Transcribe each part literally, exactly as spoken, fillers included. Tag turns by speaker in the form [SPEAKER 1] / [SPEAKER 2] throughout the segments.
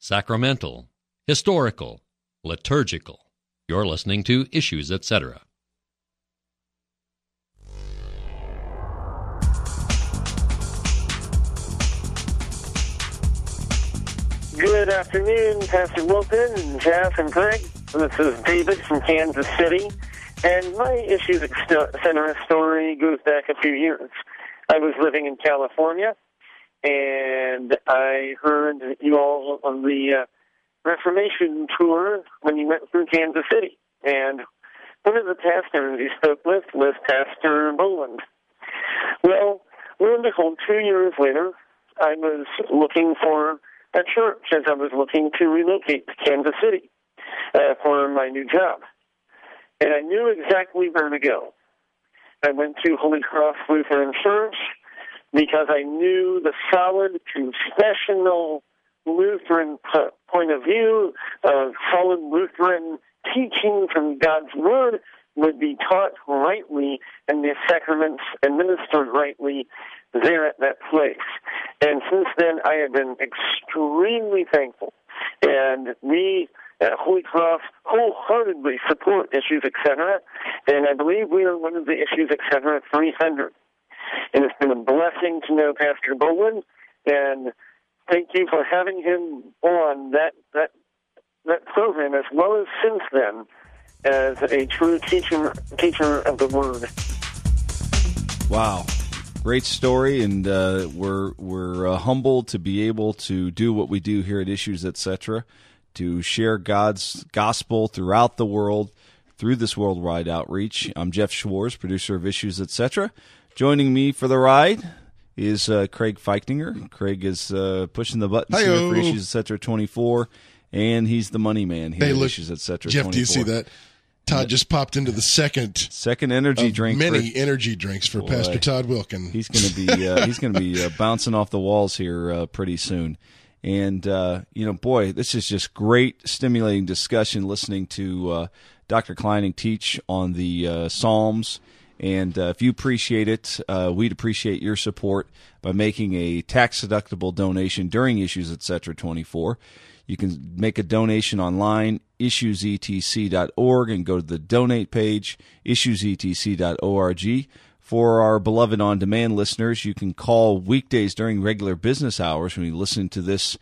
[SPEAKER 1] sacramental, historical, liturgical. You're listening to Issues, et cetera.
[SPEAKER 2] Good afternoon, Pastor Wilton and Jeff and Greg. This is David from Kansas City, and my Issues Center story goes back a few years. I was living in California, and I heard you all on the uh, Reformation tour when you went through Kansas City, and one of the pastors you spoke with was Pastor Boland. Well, lo and behold, two years later, I was looking for a church as I was looking to relocate to Kansas City uh, for my new job. And I knew exactly where to go. I went to Holy Cross Lutheran Church because I knew the solid confessional Lutheran p- point of view, uh, solid Lutheran teaching from God's Word would be taught rightly and the sacraments administered rightly there at that place. And since then, I have been extremely thankful. And we at Holy Cross wholeheartedly support Issues, et cetera. And I believe we are one of the Issues, et cetera, three hundred. And it's been a blessing to know Pastor Boland. And thank you for having him on that that that program, as well as since then, as a true teacher teacher of the Word.
[SPEAKER 3] Wow. Great story, and uh, we're we're uh, humbled to be able to do what we do here at Issues, et cetera, to share God's gospel throughout the world through this worldwide outreach. I'm Jeff Schwartz, producer of Issues, et cetera. Joining me for the ride is uh, Craig Feichtinger. Craig is uh, pushing the buttons
[SPEAKER 4] Hi-yo.
[SPEAKER 3] here for Issues, et cetera, twenty-four, and he's the money man here
[SPEAKER 4] hey,
[SPEAKER 3] at
[SPEAKER 4] look,
[SPEAKER 3] Issues, et cetera,
[SPEAKER 4] Jeff,
[SPEAKER 3] twenty-four.
[SPEAKER 4] do you see that? Todd just popped into the second
[SPEAKER 3] second energy drink.
[SPEAKER 4] Many
[SPEAKER 3] for,
[SPEAKER 4] energy drinks for
[SPEAKER 3] boy,
[SPEAKER 4] Pastor Todd Wilkin.
[SPEAKER 3] He's going to be uh, he's going to be uh, bouncing off the walls here uh, pretty soon. And uh, you know, boy, this is just great, stimulating discussion. Listening to uh, Doctor Kleining teach on the uh, Psalms, and uh, if you appreciate it, uh, we'd appreciate your support by making a tax-deductible donation during Issues, et cetera, twenty-four. You can make a donation online, issues e t c dot org, and go to the donate page, issues e t c dot org. For our beloved on-demand listeners, you can call weekdays during regular business hours when you listen to this,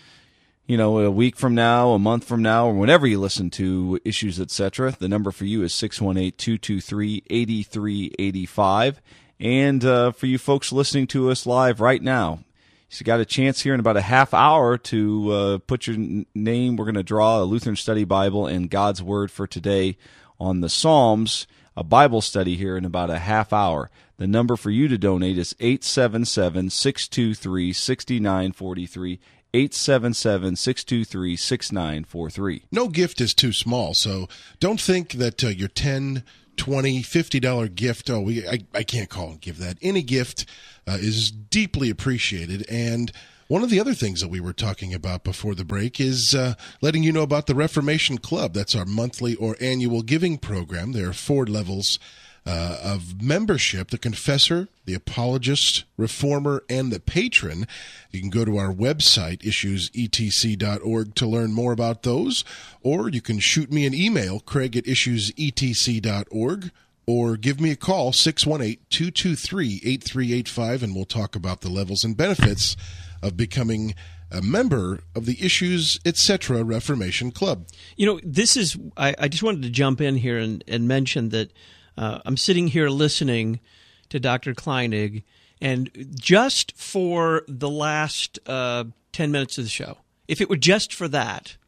[SPEAKER 3] you know, a week from now, a month from now, or whenever you listen to Issues, et cetera. The number for you is six one eight, two two three, eight three eight five. And uh, for you folks listening to us live right now, so you got a chance here in about a half hour to uh, put your n- name. We're going to draw a Lutheran Study Bible and God's Word for today on the Psalms, a Bible study here in about a half hour. The number for you to donate is eight seven seven, six two three, six nine four three, eight seven seven, six two three, six nine four three.
[SPEAKER 4] No gift is too small, so don't think that uh, your ten, twenty, fifty dollars gift, oh, we, I, I can't call and give that. Any gift uh, is deeply appreciated. And one of the other things that we were talking about before the break is uh, letting you know about the Reformation Club. That's our monthly or annual giving program. There are four levels uh, of membership: the confessor, the apologist, reformer, and the patron. You can go to our website, issues e t c dot org, to learn more about those, or you can shoot me an email, Craig at issues e t c dot org, or give me a call, six one eight, two two three, eight three eight five, and we'll talk about the levels and benefits of becoming a member of the Issues, et cetera, Reformation Club.
[SPEAKER 5] You know, this is, I, I just wanted to jump in here and, and mention that uh, I'm sitting here listening to Doctor Kleinig, and just for the last uh, ten minutes of the show, if it were just for that,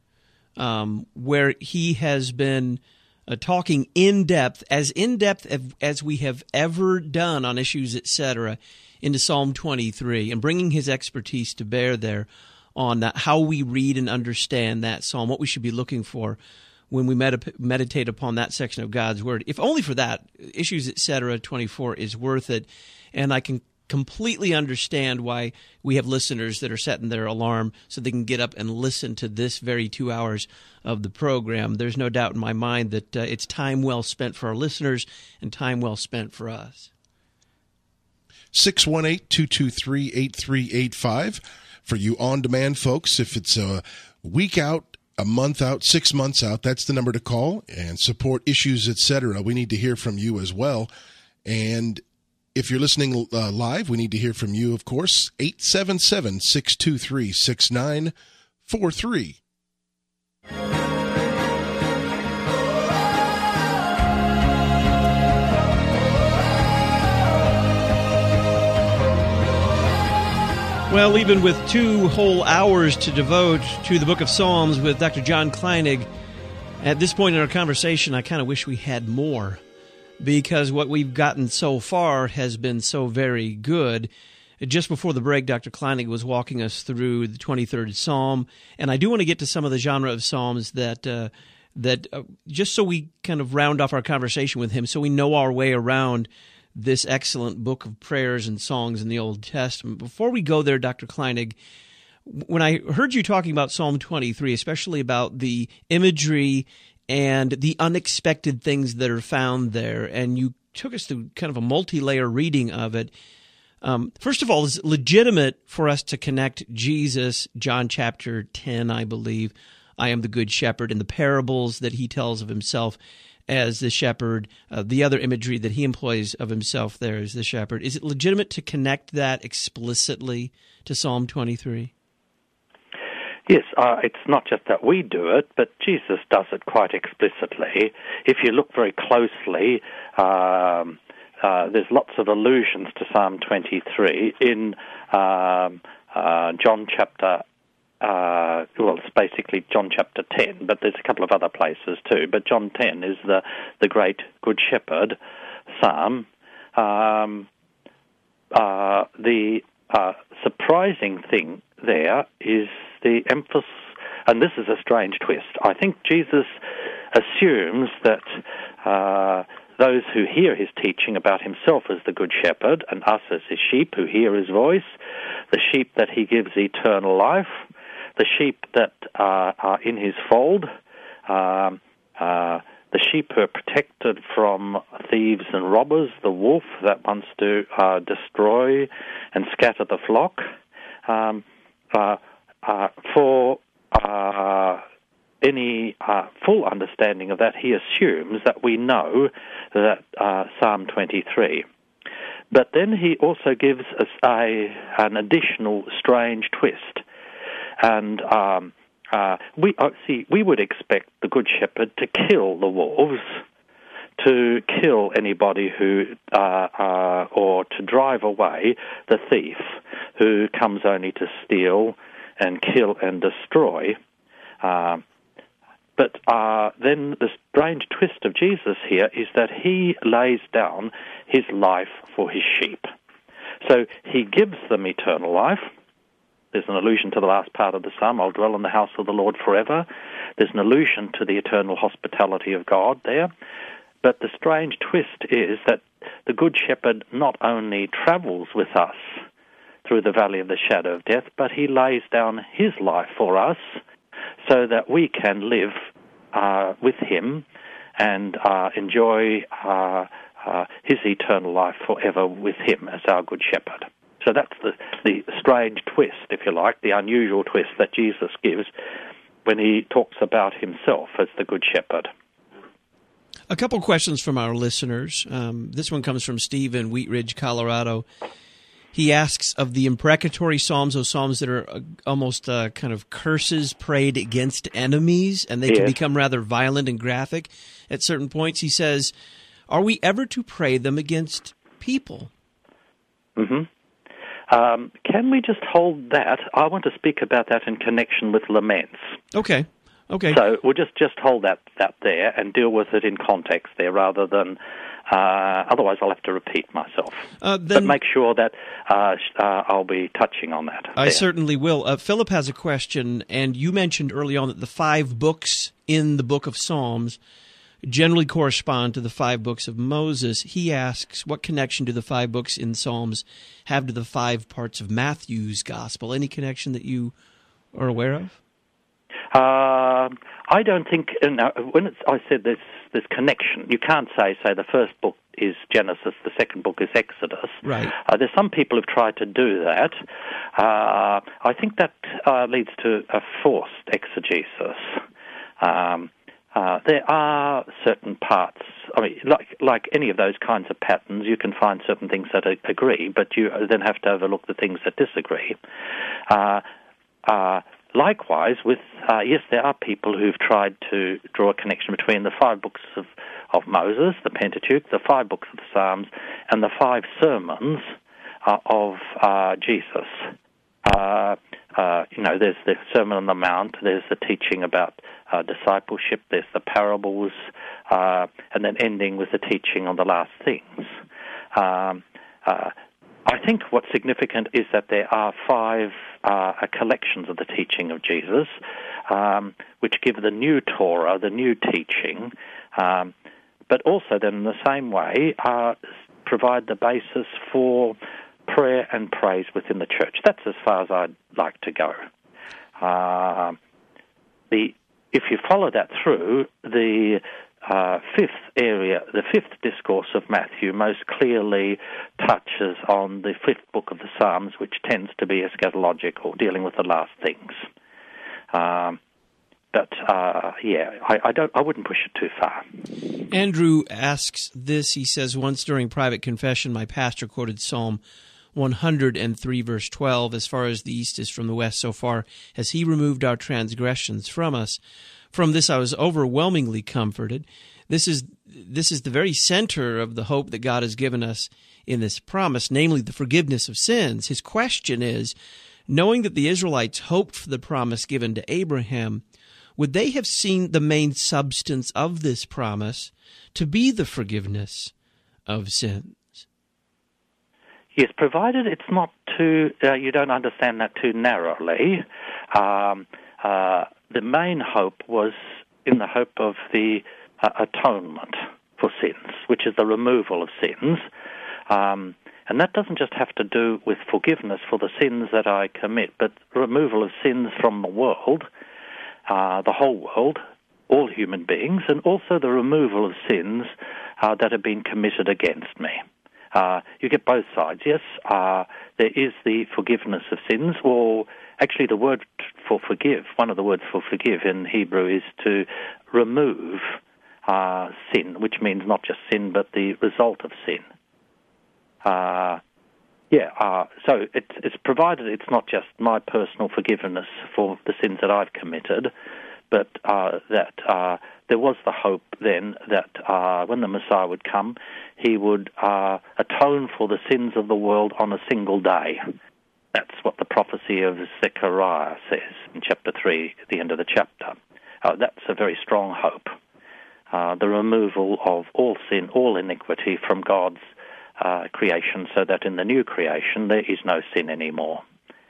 [SPEAKER 5] um, where he has been uh, talking in depth, as in depth as we have ever done on Issues, et cetera, into Psalm twenty-three, and bringing his expertise to bear there on uh, how we read and understand that psalm, what we should be looking for when we med- meditate upon that section of God's Word. If only for that, Issues, et cetera, twenty-four is worth it, and I can completely understand why we have listeners that are setting their alarm so they can get up and listen to this very two hours of the program. There's no doubt in my mind that uh, it's time well spent for our listeners and time well spent for us.
[SPEAKER 4] six one eight, two two three, eight three eight five. For you on-demand folks, if it's a week out, a month out, six months out. That's the number to call and support issues, et cetera. We need to hear from you as well. And if you're listening uh, live, we need to hear from you, of course. eight seven seven, six two three, six nine four three.
[SPEAKER 5] Well, even with two whole hours to devote to the Book of Psalms with Doctor John Kleinig, at this point in our conversation, I kind of wish we had more, because what we've gotten so far has been so very good. Just before the break, Doctor Kleinig was walking us through the twenty-third Psalm, and I do want to get to some of the genre of Psalms that, uh, that uh, just so we kind of round off our conversation with him, so we know our way around this excellent book of prayers and songs in the Old Testament. Before we go there, Doctor Kleinig, when I heard you talking about Psalm twenty-three, especially about the imagery and the unexpected things that are found there, and you took us through kind of a multi-layer reading of it, um, first of all, is it legitimate for us to connect Jesus, John chapter ten, I believe, I am the good shepherd, and the parables that he tells of himself as the shepherd, uh, the other imagery that he employs of himself there as the shepherd. Is it legitimate to connect that explicitly to Psalm twenty-three?
[SPEAKER 6] Yes, uh, it's not just that we do it, but Jesus does it quite explicitly. If you look very closely, um, uh, there's lots of allusions to Psalm twenty-three in um, uh, John chapter Uh, well, it's basically John chapter ten, but there's a couple of other places too. But John ten is the, the great Good Shepherd psalm. Um, uh, the uh, surprising thing there is the emphasis, and this is a strange twist. I think Jesus assumes that uh, those who hear his teaching about himself as the Good Shepherd, and us as his sheep who hear his voice, the sheep that he gives eternal life, the sheep that uh, are in his fold, um, uh, the sheep who are protected from thieves and robbers, the wolf that wants to uh, destroy and scatter the flock. Um, uh, uh, for uh, any uh, full understanding of that, he assumes that we know that uh, Psalm twenty-three. But then he also gives us a, an additional strange twist. And um, uh, we uh, see, we would expect the Good Shepherd to kill the wolves, to kill anybody who, uh, uh, or to drive away the thief who comes only to steal and kill and destroy. Uh, but uh, then the strange twist of Jesus here is that he lays down his life for his sheep. So he gives them eternal life. There's an allusion to the last part of the psalm, I'll dwell in the house of the Lord forever. There's an allusion to the eternal hospitality of God there. But the strange twist is that the Good Shepherd not only travels with us through the valley of the shadow of death, but he lays down his life for us so that we can live uh, with him and uh, enjoy uh, uh, his eternal life forever with him as our Good Shepherd. So that's the, the strange twist, if you like, the unusual twist that Jesus gives when he talks about himself as the Good Shepherd.
[SPEAKER 5] A couple questions from our listeners. Um, this one comes from Steve in Wheat Ridge, Colorado. He asks, of the imprecatory psalms, those psalms that are uh, almost uh, kind of curses prayed against enemies, and they yes. can become rather violent and graphic at certain points, he says, are we ever to pray them against people?
[SPEAKER 6] Mm-hmm. Um, can we just hold that? I want to speak about that in connection with laments.
[SPEAKER 5] Okay. Okay.
[SPEAKER 6] So we'll just, just hold that, that there and deal with it in context there rather than... Uh, otherwise, I'll have to repeat myself. Uh, then, but make sure that uh, uh, I'll be touching on that.
[SPEAKER 5] I
[SPEAKER 6] there.
[SPEAKER 5] certainly will. Uh, Philip has a question, and you mentioned early on that the five books in the book of Psalms generally correspond to the five books of Moses. He asks, what connection do the five books in Psalms have to the five parts of Matthew's gospel? Any connection that you are aware of?
[SPEAKER 6] Uh, I don't think, you know, when it's, I said there's, there's connection, you can't say, say, the first book is Genesis, the second book is Exodus.
[SPEAKER 5] Right.
[SPEAKER 6] Uh, there's some people who've tried to do that. Uh, I think that uh, leads to a forced exegesis. Um, uh, there are certain parts, I mean, like like any of those kinds of patterns, you can find certain things that agree, but you then have to overlook the things that disagree. Uh, uh, likewise, with uh, yes, there are people who've tried to draw a connection between the five books of, of Moses, the Pentateuch, the five books of the Psalms, and the five sermons uh, of uh, Jesus. Uh, uh, you know, there's the Sermon on the Mount, there's the teaching about uh, discipleship, there's the parables, uh, and then ending with the teaching on the last things. Um, uh, I think what's significant is that there are five uh, collections of the teaching of Jesus, um, which give the new Torah, the new teaching, um, but also then in the same way uh, provide the basis for prayer and praise within the church. That's as far as I'd like to go. Uh, the if you follow that through, the uh, fifth area, the fifth discourse of Matthew most clearly touches on the fifth book of the Psalms, which tends to be eschatological, dealing with the last things. Um, but uh, yeah, I, I don't. I wouldn't push it too far.
[SPEAKER 5] Andrew asks this. He says, once during private confession, my pastor quoted Psalm one hundred three, verse twelve, as far as the east is from the west, so far has he removed our transgressions from us. From this I was overwhelmingly comforted. This is this is the very center of the hope that God has given us in this promise, namely the forgiveness of sins. His question is, knowing that the Israelites hoped for the promise given to Abraham, would they have seen the main substance of this promise to be the forgiveness of sins?
[SPEAKER 6] Yes, provided it's not too, uh, you don't understand that too narrowly. Um, uh, the main hope was in the hope of the uh, atonement for sins, which is the removal of sins. Um, and that doesn't just have to do with forgiveness for the sins that I commit, but removal of sins from the world, uh, the whole world, all human beings, and also the removal of sins uh, that have been committed against me. Uh, you get both sides. Yes, uh, there is the forgiveness of sins, or actually the word for forgive, one of the words for forgive in Hebrew is to remove uh, sin, which means not just sin, but the result of sin. Uh, yeah, uh, so it's, it's provided it's not just my personal forgiveness for the sins that I've committed, but uh, that uh, there was the hope then that uh, when the Messiah would come, he would uh, atone for the sins of the world on a single day. That's what the prophecy of Zechariah says in chapter three, at the end of the chapter. Uh, that's a very strong hope. Uh, the removal of all sin, all iniquity from God's uh, creation, so that in the new creation there is no sin anymore.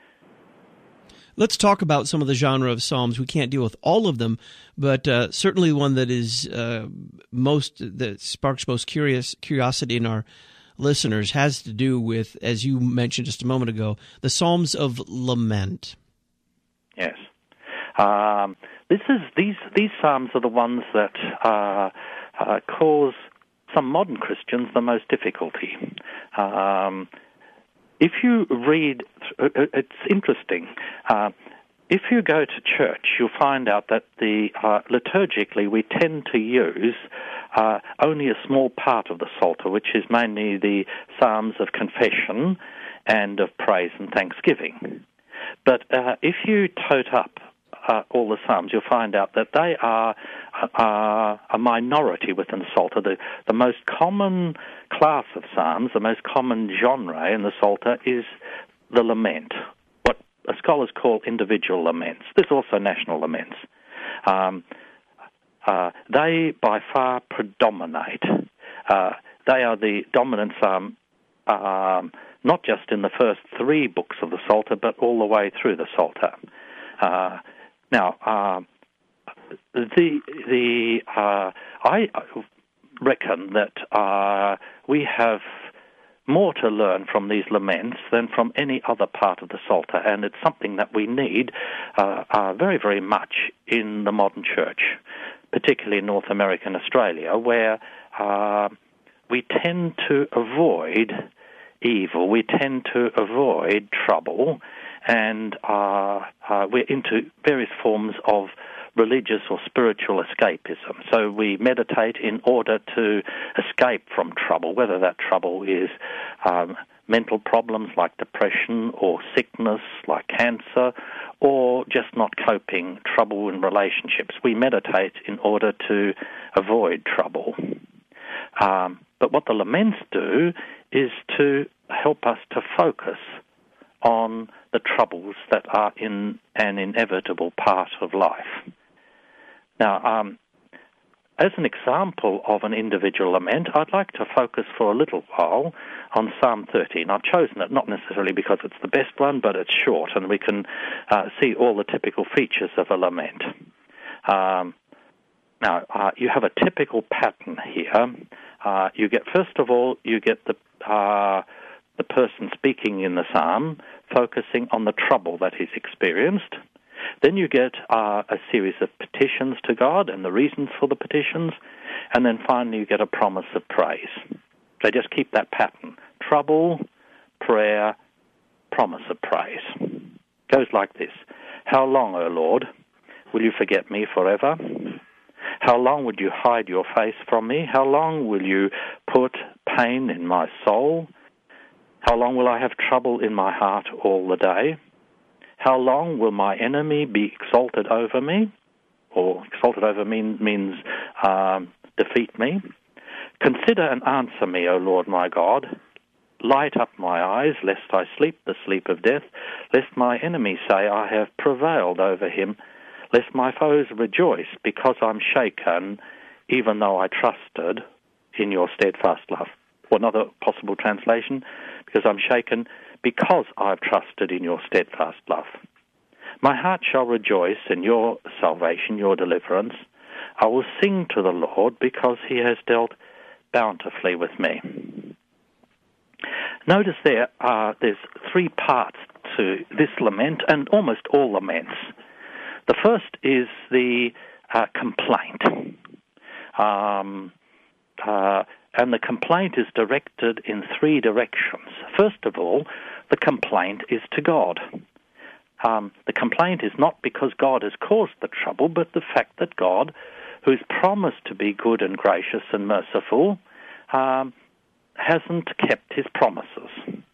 [SPEAKER 5] Let's talk about some of the genre of psalms. We can't deal with all of them, but uh, certainly one that is uh, most that sparks most curious curiosity in our listeners has to do with, as you mentioned just a moment ago, the Psalms of Lament.
[SPEAKER 6] Yes, um, this is these these psalms are the ones that uh, uh, cause some modern Christians the most difficulty. Um, If you read, it's interesting. Uh, if you go to church, you'll find out that the uh, liturgically we tend to use uh, only a small part of the Psalter, which is mainly the Psalms of confession and of praise and thanksgiving. But uh, if you tote up uh, all the Psalms, you'll find out that they are uh, a minority within the Psalter. The, the most common class of Psalms, the most common genre in the Psalter is the lament, what scholars call individual laments. There's also national laments. Um, uh, they by far predominate. Uh, they are the dominant psalm, um, not just in the first three books of the Psalter, but all the way through the Psalter. Uh, now, uh, the the uh, I reckon that uh, we have more to learn from these laments than from any other part of the Psalter, and it's something that we need uh, uh, very, very much in the modern church, particularly in North America and Australia, where uh, we tend to avoid evil, we tend to avoid trouble, and uh, uh, we're into various forms of religious or spiritual escapism. So we meditate in order to escape from trouble, whether that trouble is um, mental problems like depression or sickness like cancer, or just not coping, trouble in relationships. We meditate in order to avoid trouble. Um, but what the laments do is to help us to focus on the troubles that are in an inevitable part of life. Now, um, as an example of an individual lament, I'd like to focus for a little while on Psalm thirteen. I've chosen it not necessarily because it's the best one, but it's short, and we can uh, see all the typical features of a lament. Um, now, uh, you have a typical pattern here. Uh, you get, first of all, you get the uh, the person speaking in the psalm focusing on the trouble that he's experienced. Then you get uh, a series of petitions to God and the reasons for the petitions, and then finally you get a promise of praise. So just keep that pattern. Trouble, prayer, promise of praise. Goes like this. How long, O Lord, will you forget me forever? How long would you hide your face from me? How long will you put pain in my soul? How long will I have trouble in my heart all the day? How long will my enemy be exalted over me? Or exalted over me means um, defeat me. Consider and answer me, O Lord my God. Light up my eyes, lest I sleep the sleep of death, lest my enemy say, I have prevailed over him, lest my foes rejoice, because I'm shaken, even though I trusted in your steadfast love. Or another possible translation, because I'm shaken, because I've trusted in your steadfast love. My heart shall rejoice in your salvation, your deliverance. I will sing to the Lord, because he has dealt bountifully with me. Notice there, uh, there's three parts to this lament, and almost all laments. The first is the uh, complaint. Um, uh, and the complaint is directed in three directions. First of all, the complaint is to God. Um, the complaint is not because God has caused the trouble, but the fact that God, who's promised to be good and gracious and merciful, um, hasn't kept his promises.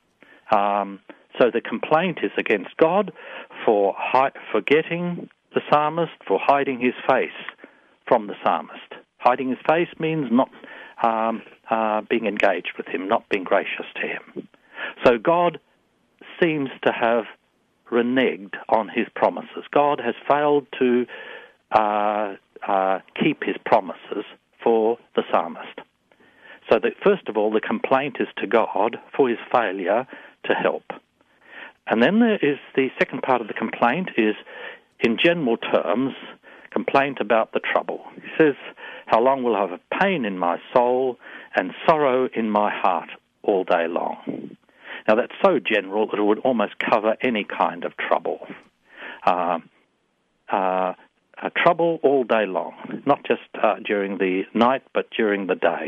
[SPEAKER 6] Um, so the complaint is against God for hi- forgetting the psalmist, for hiding his face from the psalmist. Hiding his face means not um, uh, being engaged with him, not being gracious to him. So God seems to have reneged on his promises. God has failed to uh, uh, keep his promises for the psalmist. So that first of all, the complaint is to God for his failure to help. And then there is the second part of the complaint is, in general terms, complaint about the trouble. He says, how long will I have pain in my soul and sorrow in my heart all day long? Now, that's so general that it would almost cover any kind of trouble. Uh, uh, uh, trouble all day long, not just uh, during the night, but during the day.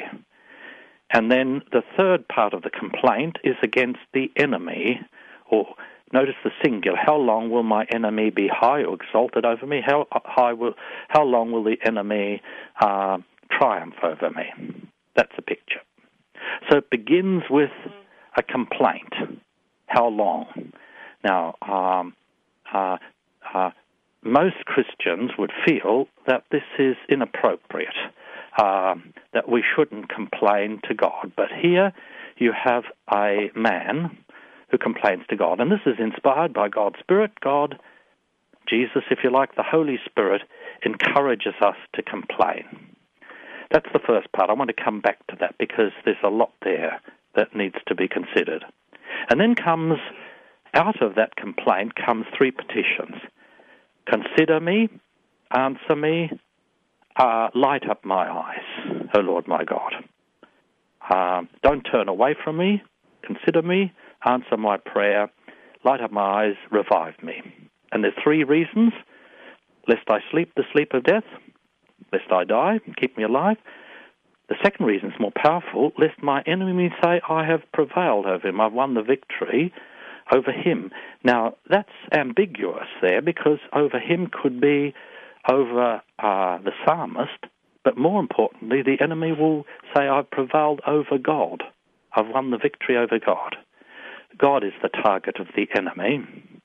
[SPEAKER 6] And then the third part of the complaint is against the enemy, or notice the singular. How long will my enemy be high or exalted over me? How high will? How long will the enemy uh, triumph over me? That's the picture. So it begins with a complaint. How long? Now, um, uh, uh, most Christians would feel that this is inappropriate, um, that we shouldn't complain to God. But here you have a man who complains to God. And this is inspired by God's Spirit. God, Jesus, if you like, the Holy Spirit, encourages us to complain. That's the first part. I want to come back to that because there's a lot there that needs to be considered. And then comes, out of that complaint, comes three petitions. Consider me, answer me, uh, light up my eyes, O Lord my God. Uh, don't turn away from me, consider me, answer my prayer, light up my eyes, revive me. And there's three reasons: lest I sleep the sleep of death, lest I die, keep me alive. The second reason is more powerful: lest my enemy say, I have prevailed over him, I've won the victory over him. Now, that's ambiguous there, because over him could be over uh, the psalmist, but more importantly, the enemy will say, I've prevailed over God. I've won the victory over God. God is the target of the enemy.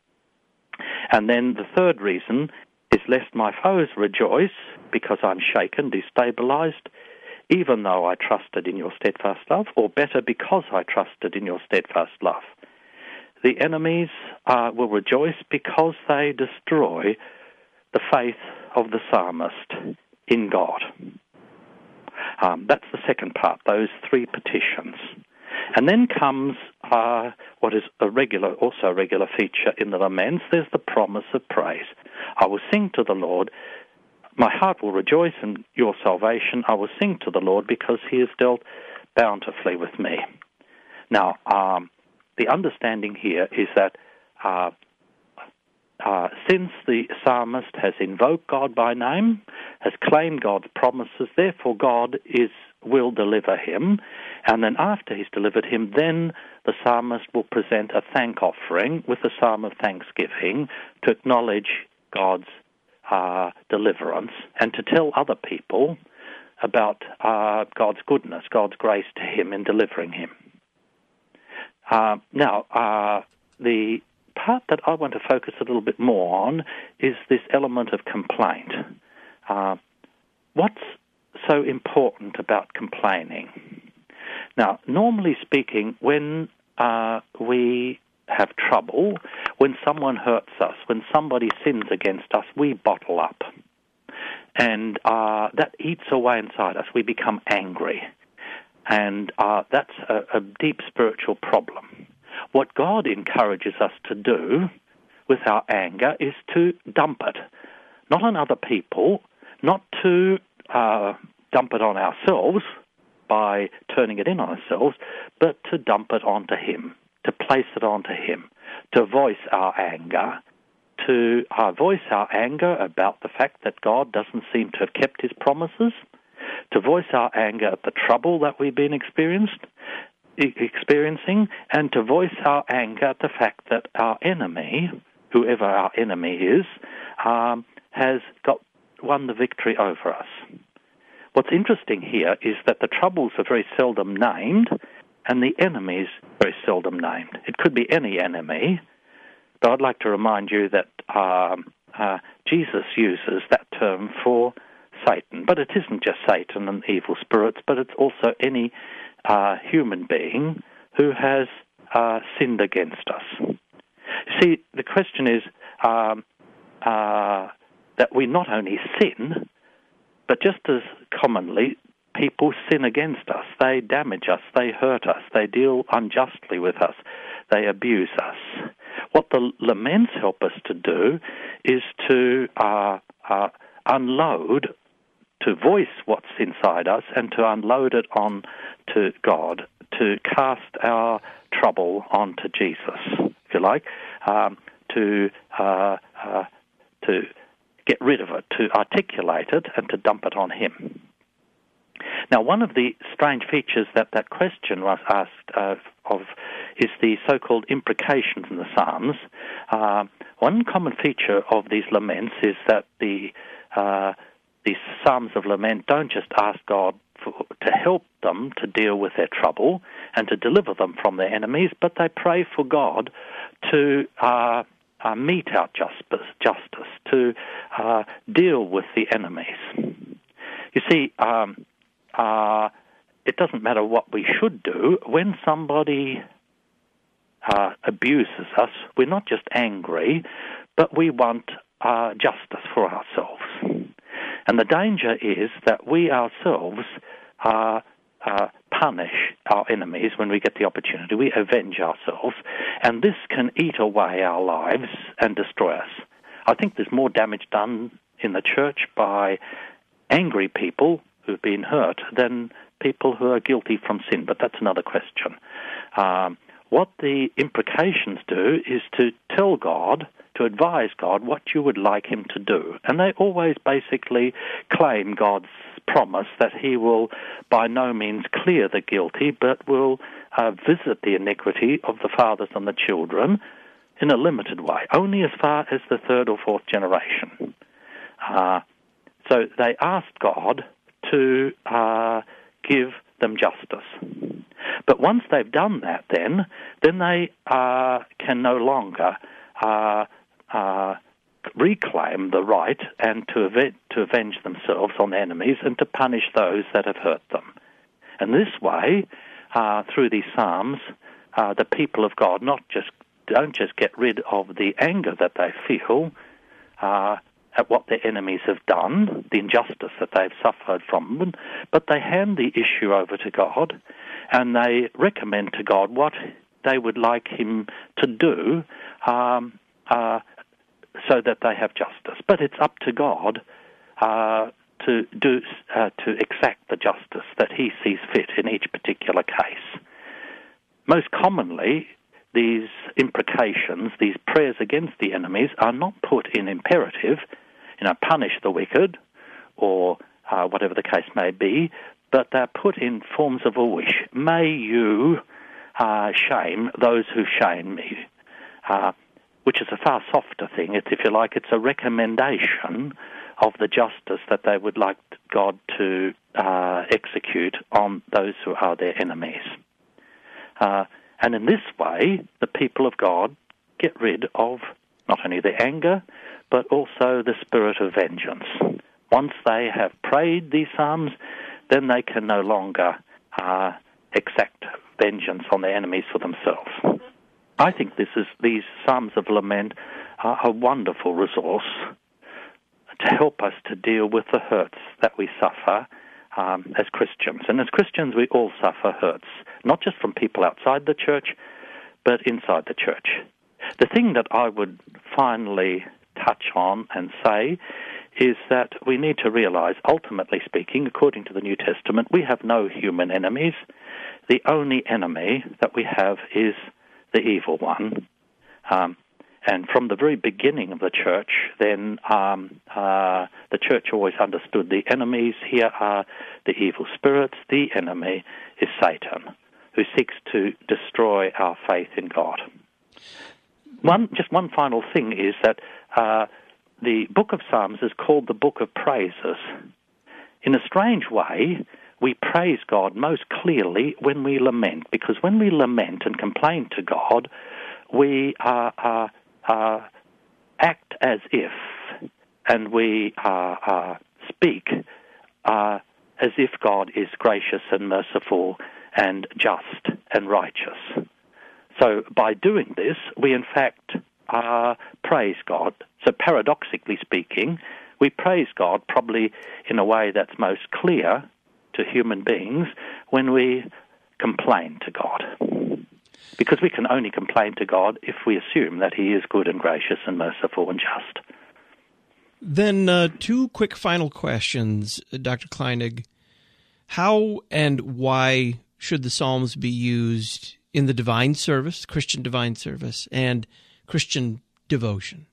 [SPEAKER 6] And then the third reason is lest my foes rejoice, because I'm shaken, destabilized, even though I trusted in your steadfast love, or better, because I trusted in your steadfast love. The enemies uh, will rejoice because they destroy the faith of the psalmist in God. Um, that's the second part, those three petitions. And then comes uh, what is a regular, also a regular feature in the laments. There's the promise of praise. I will sing to the Lord. My heart will rejoice in your salvation. I will sing to the Lord because he has dealt bountifully with me. Now, um, the understanding here is that uh, uh, since the psalmist has invoked God by name, has claimed God's promises, therefore God is will deliver him, and then after he's delivered him, then the psalmist will present a thank offering with a psalm of thanksgiving to acknowledge God's uh, deliverance and to tell other people about uh, God's goodness, God's grace to him in delivering him. Uh, now, uh, the part that I want to focus a little bit more on is this element of complaint. Uh, what's so important about complaining? Now, normally speaking, when uh, we have trouble, when someone hurts us, when somebody sins against us, we bottle up. And uh, that eats away inside us. We become angry. And uh, that's a, a deep spiritual problem. What God encourages us to do with our anger is to dump it. Not on other people, not to uh, dump it on ourselves by turning it in on ourselves, but to dump it onto him, to place it onto him, to voice our anger, to uh, voice our anger about the fact that God doesn't seem to have kept his promises, to voice our anger at the trouble that we've been experienced, e- experiencing, and to voice our anger at the fact that our enemy, whoever our enemy is, um, has got won the victory over us. What's interesting here is that the troubles are very seldom named, and the enemies very seldom named. It could be any enemy, but I'd like to remind you that um, uh, Jesus uses that term for Satan. But it isn't just Satan and evil spirits, but it's also any uh, human being who has uh, sinned against us. See, the question is um, uh, that we not only sin, but just as commonly, people sin against us. They damage us, they hurt us, they deal unjustly with us, they abuse us. What the laments help us to do is to uh, uh, unload, to voice what's inside us and to unload it on to God, to cast our trouble onto Jesus, if you like, um, to uh, uh, to get rid of it, to articulate it, and to dump it on him. Now, one of the strange features that that question was asked uh, of is the so-called imprecations in the Psalms. Uh, one common feature of these laments is that the uh, these Psalms of lament don't just ask God for, to help them to deal with their trouble and to deliver them from their enemies, but they pray for God to uh, uh, mete out justice, justice to uh, deal with the enemies. You see, um, uh, it doesn't matter what we should do. When somebody uh, abuses us, we're not just angry, but we want uh, justice for ourselves. And the danger is that we ourselves uh, uh, punish our enemies when we get the opportunity. We avenge ourselves, and this can eat away our lives and destroy us. I think there's more damage done in the church by angry people who've been hurt than people who are guilty from sin, but that's another question. Um, what the imprecations do is to tell God, to advise God what you would like him to do. And they always basically claim God's promise that he will by no means clear the guilty, but will uh, visit the iniquity of the fathers and the children in a limited way, only as far as the third or fourth generation. Uh, so they asked God to uh, give them justice. But once they've done that, then then they uh, can no longer uh, uh, reclaim the right and to, ave- to avenge themselves on enemies and to punish those that have hurt them. And this way, uh, through these psalms, uh, the people of God not just don't just get rid of the anger that they feel uh, at what their enemies have done, the injustice that they've suffered from them, but they hand the issue over to God and they recommend to God what they would like him to do um, uh, so that they have justice. But it's up to God uh, to do uh, to exact the justice that he sees fit in each particular case. Most commonly, these imprecations, these prayers against the enemies, are not put in imperative, you know, punish the wicked, or uh, whatever the case may be, but they're put in forms of a wish. May you uh, shame those who shame me, uh, which is a far softer thing. It's, if you like, it's a recommendation of the justice that they would like God to uh, execute on those who are their enemies. Uh, And in this way, the people of God get rid of not only the anger, but also the spirit of vengeance. Once they have prayed these psalms, then they can no longer uh, exact vengeance on their enemies for themselves. I think this is these psalms of lament are a wonderful resource to help us to deal with the hurts that we suffer Um, as Christians. And as Christians, we all suffer hurts, not just from people outside the church, but inside the church. The thing that I would finally touch on and say is that we need to realize, ultimately speaking, according to the New Testament, we have no human enemies. The only enemy that we have is the evil one. Um, And from the very beginning of the church, then um, uh, the church always understood the enemies here are the evil spirits. The enemy is Satan, who seeks to destroy our faith in God. One, just one final thing is that uh, the book of Psalms is called the book of praises. In a strange way, we praise God most clearly when we lament, because when we lament and complain to God, we are... Uh, Uh, act as if, and we uh, uh, speak uh, as if God is gracious and merciful and just and righteous. So by doing this, we in fact uh, praise God. So paradoxically speaking, we praise God probably in a way that's most clear to human beings when we complain to God. Because we can only complain to God if we assume that he is good and gracious and merciful and just.
[SPEAKER 5] Then uh, two quick final questions, Doctor Kleinig. How and why should the Psalms be used in the divine service, Christian divine service, and Christian devotion?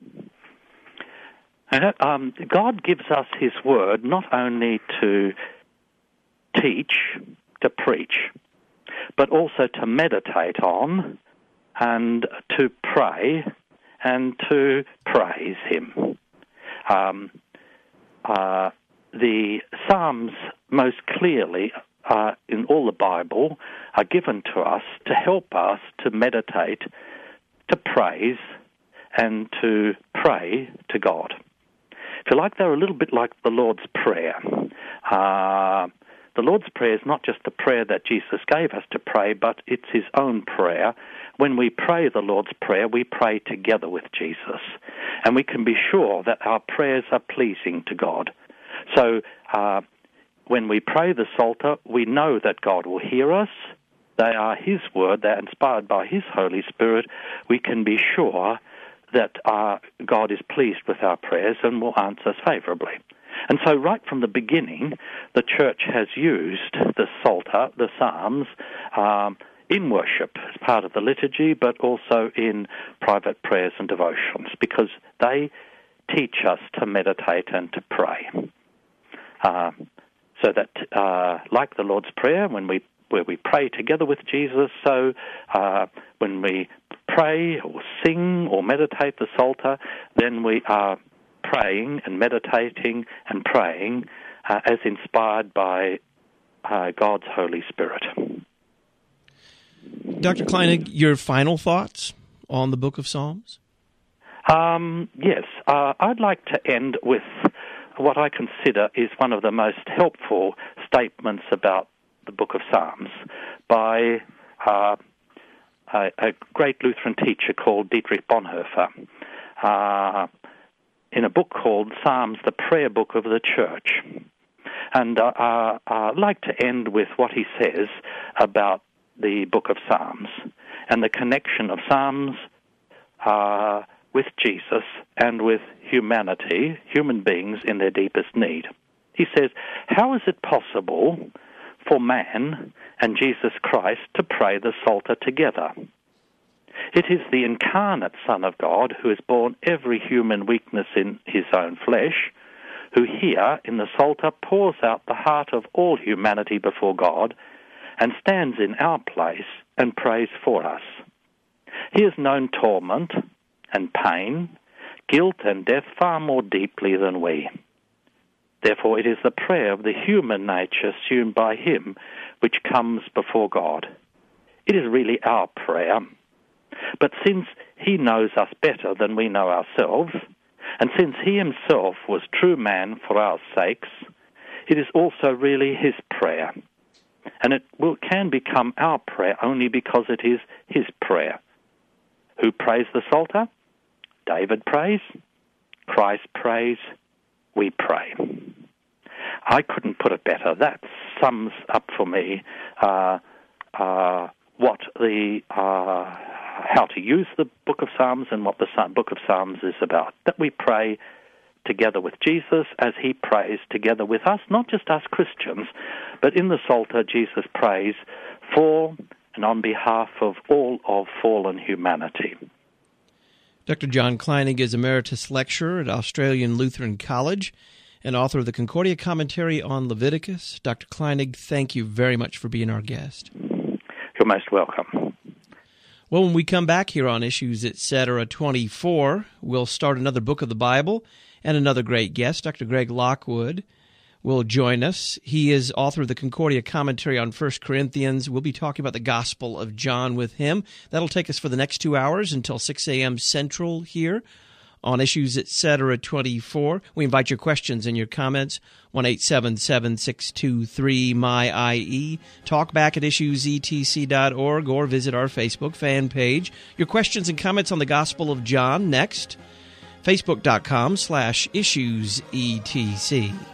[SPEAKER 6] And, um, God gives us his word not only to teach, to preach, but also to meditate on and to pray and to praise him. Um, uh, the Psalms most clearly uh, in all the Bible are given to us to help us to meditate, to praise, and to pray to God. If you like, they're a little bit like the Lord's Prayer. Uh, The Lord's Prayer is not just the prayer that Jesus gave us to pray, but it's his own prayer. When we pray the Lord's Prayer, we pray together with Jesus. And we can be sure that our prayers are pleasing to God. So uh, when we pray the Psalter, we know that God will hear us. They are his word. They're inspired by his Holy Spirit. We can be sure that uh, God is pleased with our prayers and will answer us favorably. And so right from the beginning, the church has used the Psalter, the Psalms, um, in worship as part of the liturgy, but also in private prayers and devotions, because they teach us to meditate and to pray. Uh, so that, uh, like the Lord's Prayer, when we where we pray together with Jesus, so uh, when we pray or sing or meditate the Psalter, then we are praying and meditating and praying uh, as inspired by uh, God's Holy Spirit.
[SPEAKER 5] Doctor Kleinig, your final thoughts on the Book of Psalms?
[SPEAKER 6] Um, yes, uh, I'd like to end with what I consider is one of the most helpful statements about the Book of Psalms by uh, a, a great Lutheran teacher called Dietrich Bonhoeffer uh, in a book called Psalms, the Prayer Book of the Church. And uh, uh, I'd like to end with what he says about the Book of Psalms and the connection of Psalms uh, with Jesus and with humanity, human beings in their deepest need. He says, how is it possible for man and Jesus Christ to pray the Psalter together? It is the incarnate Son of God who has borne every human weakness in his own flesh, who here in the Psalter pours out the heart of all humanity before God and stands in our place and prays for us. He has known torment and pain, guilt and death far more deeply than we. Therefore, it is the prayer of the human nature assumed by him which comes before God. It is really our prayer. But since he knows us better than we know ourselves, and since he himself was true man for our sakes, it is also really his prayer. And it will, can become our prayer only because it is his prayer. Who prays the Psalter? David prays, Christ prays, we pray. I couldn't put it better. That sums up for me uh, uh, what the uh, how to use the Book of Psalms and what the Book of Psalms is about. That we pray together with Jesus as he prays together with us, not just us Christians, but in the Psalter Jesus prays for and on behalf of all of fallen humanity.
[SPEAKER 5] Doctor John Kleinig is Emeritus Lecturer at Australian Lutheran College and author of the Concordia Commentary on Leviticus. Doctor Kleinig, thank you very much for being our guest.
[SPEAKER 6] You're most welcome.
[SPEAKER 5] Well, when we come back here on Issues Etc. twenty-four, we'll start another book of the Bible and another great guest. Doctor Greg Lockwood will join us. He is author of the Concordia Commentary on First Corinthians. We'll be talking about the Gospel of John with him. That'll take us for the next two hours until six a.m. Central here on Issues Etc. twenty-four. We invite your questions and your comments, one eight seven seven, six two three, M Y I E. Talk back at issues e t c dot org or visit our Facebook fan page. Your questions and comments on the Gospel of John next. Facebook.com slash issues etc.